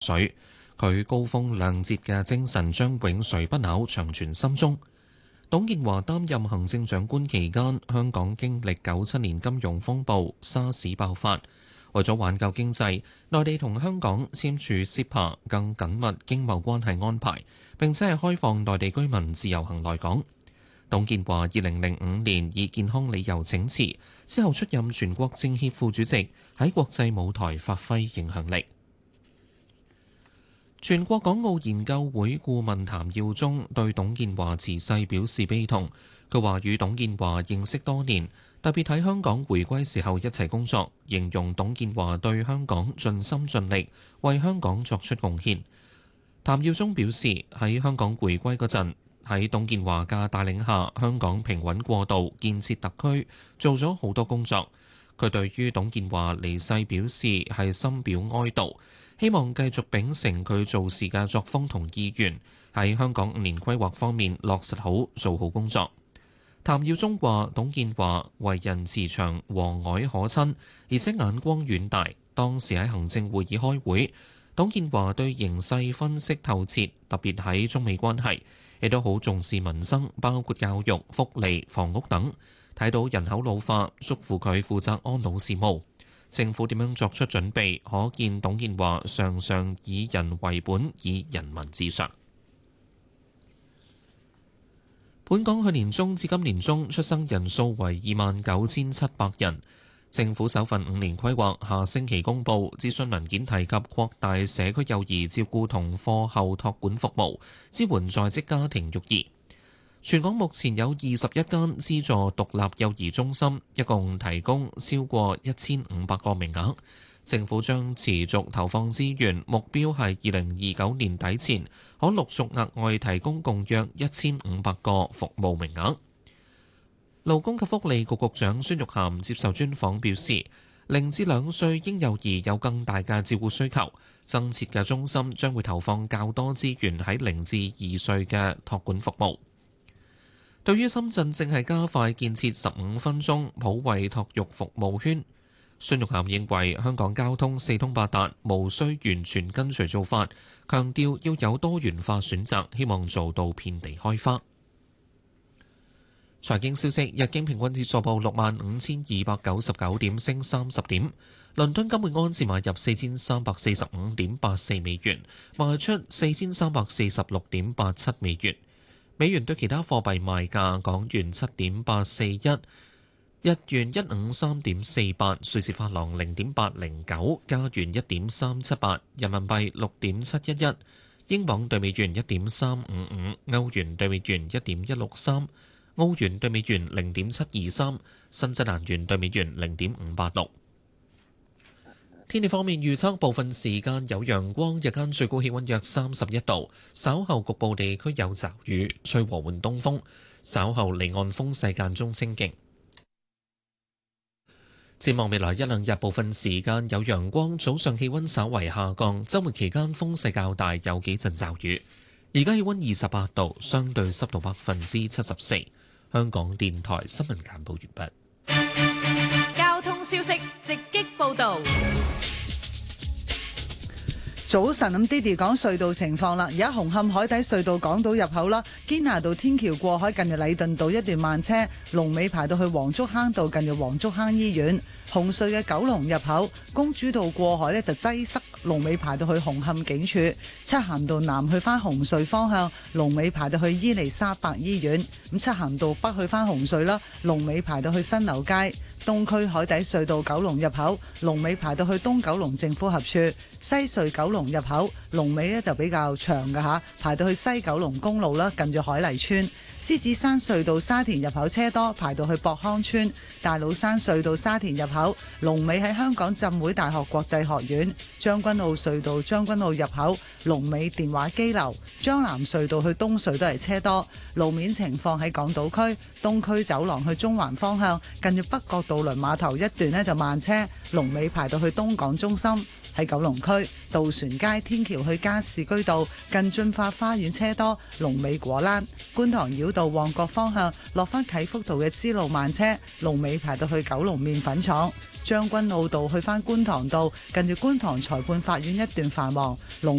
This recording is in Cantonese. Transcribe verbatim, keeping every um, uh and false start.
水。佢高風亮節嘅精神將永垂不朽，長存心中。董建華擔任行政長官期間，香港經歷九七年金融風暴、沙士爆發。為咗挽救經濟，內地同香港簽署 C E P A 更緊密經貿關係安排，並且係開放內地居民自由行來港。董建華二零零五年以健康理由請辭，之後出任全國政協副主席，喺國際舞台發揮影響力。全國港澳研究會顧問譚耀宗對董建華辭世表示悲痛。佢話與董建華認識多年，特別喺香港回歸時候一齊工作，形容董建華對香港盡心盡力，為香港作出貢獻。譚耀宗表示喺香港回歸嗰陣，喺董建華嘅帶領下，香港平穩過渡，建設特區，做咗好多工作。佢對於董建華離世表示係深表哀悼，希望繼續秉承佢做事嘅作風同意願，喺香港五年規劃方面落實好，做好工作。譚耀宗話：董建華為人慈祥和藹可親，而且眼光遠大。當時喺行政會議開會，董建華對形勢分析透徹，特別喺中美關係，亦都好重視民生，包括教育、福利、房屋等。睇到人口老化，囑咐佢負責安老事務。政府點樣作出準備，可見董建華常常以人為本，以人民至上。本港去年中至今年中出生人數為二萬九千七百人。政府首份五年規劃下星期公佈，諮詢文件提及擴大社區幼兒照顧同課後託管服務，支援在職家庭育兒。全港目前有二十一間資助獨立幼兒中心，一共提供超過一千五百個名額。政府將持續投放資源，目標係二零二九年底前可陸續額外提供共約一千五百個服務名額。勞工及福利局局長孫玉菡接受專訪表示，零至兩歲嬰幼兒有更大嘅照顧需求，增設嘅中心將會投放較多資源喺零至二歲嘅託管服務。對於深圳正係加快建設十五分鐘普惠托育服務圈，孫玉菡認為香港交通四通八達，無需完全跟隨做法，強調要有多元化選擇，希望做到遍地開花。財經消息，日經平均指數報六萬五千二百九十九點，升三十點。倫敦金每盎司買入四千三百四十五點八四美元，賣出四千三百四十六點八七美元。美元對其他貨幣賣價：港元七點八四一，日元一五三點四八，瑞士法郎零點八零九，加元一點三七八，人民幣六點七一一，英鎊對美元一點三五五，歐元對美元一點一六三，澳元對美元零點七二三，新西蘭元對美元零點五八六。天氣方面預測，部分時間有陽光，日間最高氣溫約三十一度，稍後局部地區有驟雨，吹和緩東風，稍後離岸風勢間中清勁。展望未來一兩日，部分時間有陽光，早上氣溫稍為下降，週末期間風勢較大，有幾陣驟雨。而家氣溫二十八度，相對濕度百分之七十四。香港電台新聞簡報完畢。 交通消息直擊報導。 早晨，咁 Diddy 講隧道情況啦。而家紅磡海底隧道港島入口啦，堅拿道天橋過海近住禮頓道一段慢車，龍尾排到去黃竹坑道近住黃竹坑醫院。紅隧嘅九龍入口公主道過海呢就擠塞，龍尾排到去紅磡警署。漆咸道南去翻紅隧方向，龍尾排到去伊利沙伯醫院。咁漆咸道北去翻紅隧啦，龍尾排到去新樓街。東區海底隧道九龍入口龍尾排到去東九龍政府合署。西隧九龍入口龍尾呢就比較長㗎吓，排到去西九龍公路啦，近住海麗村。獅子山隧道沙田入口車多，排到去博康村。大老山隧道沙田入口龍尾喺香港浸會大學國際學院。將軍澳隧道將軍澳入口龍尾電話機樓。將南隧道去東隧都係車多。路面情況喺港島區東區走廊去中環方向，近住北角渡輪碼頭一段呢就慢車，龍尾排到去東港中心。 喺九龍區渡船街天橋去加士居道近駿發花園車多，龍尾果欄；觀塘繞道旺角方向落返啟福道嘅支路慢車，龍尾排到去九龍麵粉廠；將軍澳道去返觀塘道近住觀塘裁判法院一段繁忙，龍